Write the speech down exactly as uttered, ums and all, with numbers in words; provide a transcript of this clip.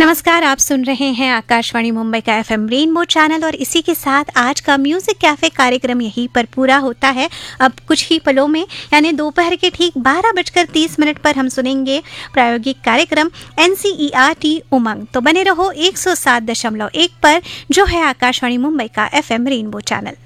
नमस्कार, आप सुन रहे हैं आकाशवाणी मुंबई का एफएम रेनबो चैनल और इसी के साथ आज का म्यूजिक कैफे कार्यक्रम यहीं पर पूरा होता है। अब कुछ ही पलों में यानी दोपहर के ठीक बारह बजकर तीस मिनट पर हम सुनेंगे प्रायोगिक कार्यक्रम एनसीईआरटी उमंग। तो बने रहो एक सौ सात दशमलव एक पर, जो है आकाशवाणी मुंबई का एफएम रेनबो चैनल।